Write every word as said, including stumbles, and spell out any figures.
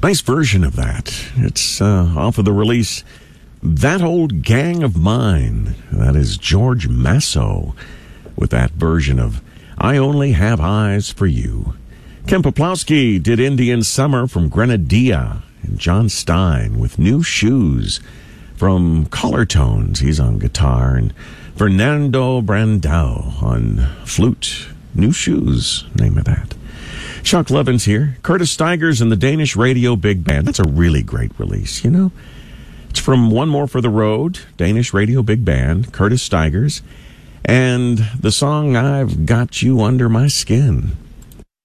Nice version of that. It's uh, off of the release That Old Gang of Mine. That is George Masso with that version of I Only Have Eyes for You. Ken Poplowski did Indian Summer from Grenadilla, and John Stein with New Shoes from Collar Tones. He's on guitar, and Fernando Brandao on flute. New Shoes, name of that. Chuck Levin's here. Curtis Stigers and the Danish Radio Big Band. That's a really great release, you know. It's from One More for the Road, Danish Radio Big Band, Curtis Stigers, and the song I've Got You Under My Skin.